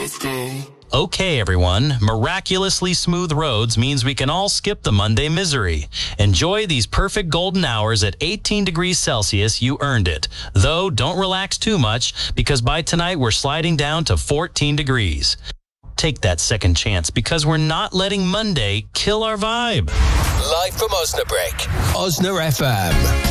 Okay, everyone, miraculously smooth roads means we can all skip the Monday misery. Enjoy these perfect golden hours at 18 degrees Celsius. You earned it. Though, don't relax too much, because by tonight we're sliding down to 14 degrees. Take that second chance, because we're not letting Monday kill our vibe. Live from Osnabrück, Osna FM.